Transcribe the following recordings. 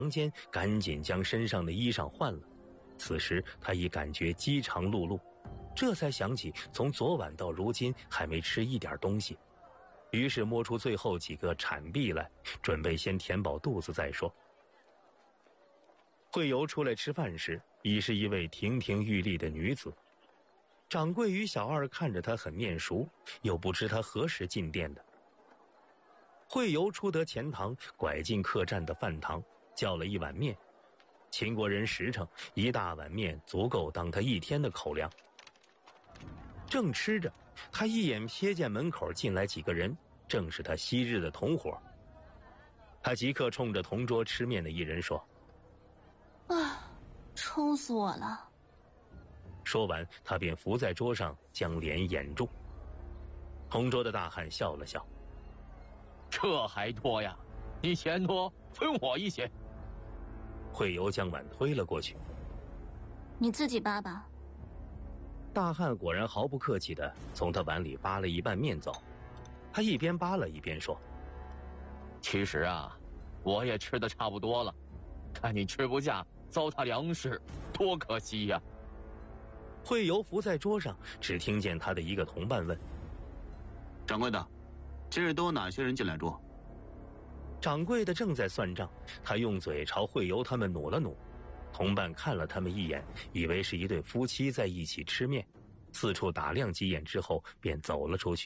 间赶紧将身上的衣裳换了。此时他已感觉饥肠辘辘，这才想起从昨晚到如今还没吃一点东西，于是摸出最后几个铲币来，准备先填饱肚子再说。慧游出来吃饭时，已是一位亭亭玉立的女子。掌柜与小二看着她很面熟，又不知她何时进店的。慧游出得前堂，拐进客栈的饭堂，叫了一碗面。秦国人实诚，一大碗面足够当他一天的口粮。正吃着，他一眼瞥见门口进来几个人，正是他昔日的同伙。他即刻冲着同桌吃面的一人说： 啊，撑死我了。 说完，他便伏在桌上将脸掩住。同桌的大汉笑了笑： 这还多呀，你嫌多分我一些。 慧游将碗推了过去： 你自己扒吧。 大汉果然毫不客气地从他碗里扒了一半面走。他一边扒了一边说： 其实啊，我也吃得差不多了，看你吃不下糟蹋粮食，多可惜呀。 慧游伏在桌上，只听见他的一个同伴问： 掌柜的，今日都有哪些人进来住？ 掌柜的正在算账，他用嘴朝慧游他们努了努。同伴看了他们一眼，以为是一对夫妻在一起吃面，四处打量几眼之后便走了出去。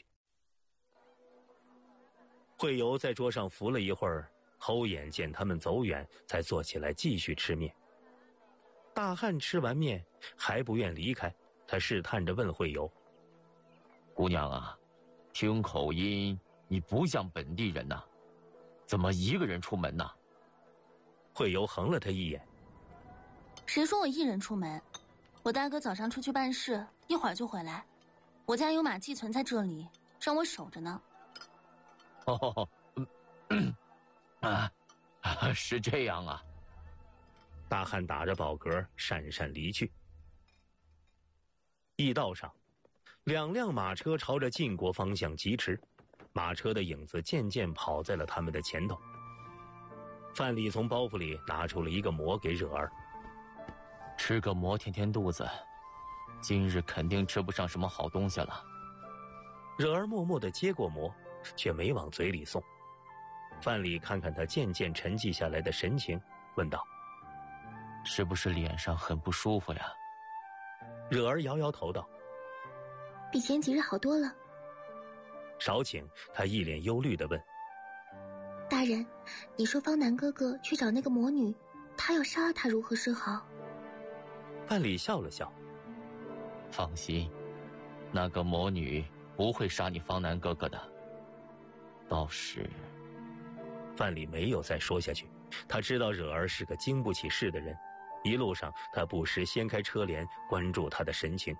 慧游在桌上伏了一会儿，偷眼见他们走远，才坐起来继续吃面。大汉吃完面还不愿离开，他试探着问慧游： 姑娘啊，听口音你不像本地人呐，怎么一个人出门呢？ 慧游横了他一眼： 谁说我一人出门？我大哥早上出去办事，一会儿就回来。我家有马寄存在这里，让我守着呢。 哦，是这样啊。 大汉打着饱嗝讪讪离去。驿道上，两辆马车朝着晋国方向疾驰，马车的影子渐渐跑在了他们的前头。范蠡从包袱里拿出了一个馍给惹儿： 吃个馍填填肚子，今日肯定吃不上什么好东西了。 惹儿默默地接过馍，却没往嘴里送。范蠡看看他渐渐沉寂下来的神情，问道： 是不是脸上很不舒服呀？ 惹儿摇摇头道： 比前几日好多了。 少顷，他一脸忧虑地问： 大人，你说方南哥哥去找那个魔女，他要杀了他如何是好？ 范蠡笑了笑： 放心，那个魔女不会杀你方南哥哥的。倒是…… 范蠡没有再说下去，他知道惹儿是个经不起事的人。一路上，他不时掀开车帘，关注他的神情。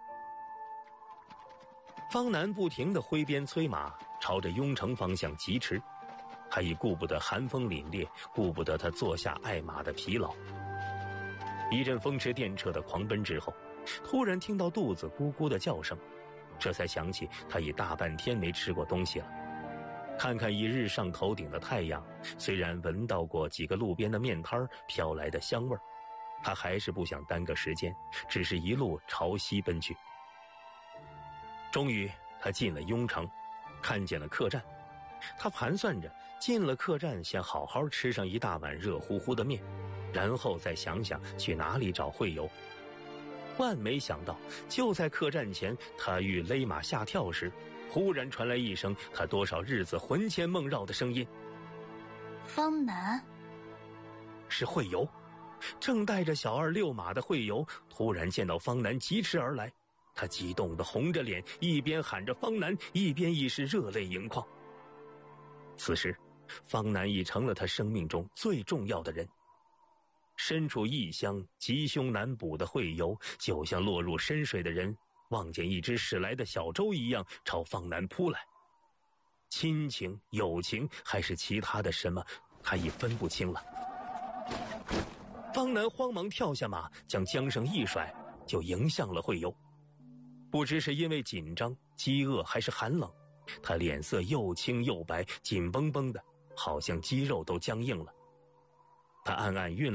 方南不停地挥鞭催马，朝着雍城方向疾驰。他已顾不得寒风凛冽，顾不得他坐下爱马的疲劳。一阵风驰电掣的狂奔之后，突然听到肚子咕咕的叫声，这才想起他已大半天没吃过东西了。看看已日上头顶的太阳，虽然闻到过几个路边的面摊飘来的香味儿，他还是不想耽搁时间，只是一路朝西奔去。终于他进了雍城，看见了客栈。他盘算着进了客栈，先好好吃上一大碗热乎乎的面，然后再想想去哪里找慧游。万没想到，就在客栈前，他欲勒马下跳时，忽然传来一声他多少日子魂牵梦绕的声音： 方南。 是慧游。正带着小二遛马的慧游突然见到方南疾驰而来，他激动地红着脸，一边喊着方南，一边已是热泪盈眶。此时方南已成了他生命中最重要的人。身处异乡吉凶难卜的慧游，就像落入深水的人望见一只驶来的小舟一样，朝方南扑来。亲情、友情还是其他的什么，他已分不清了。方南慌忙跳下马，将缰绳一甩，就迎向了慧游。不知是因为紧张、饥饿还是寒冷，他脸色又青又白，紧绷绷的，好像肌肉都僵硬了。 他暗暗运